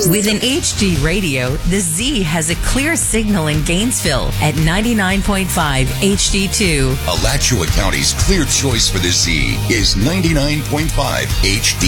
With an HD radio, the Z has a clear signal in Gainesville at 99.5 HD2. Alachua County's clear choice for the Z is 99.5 HD2.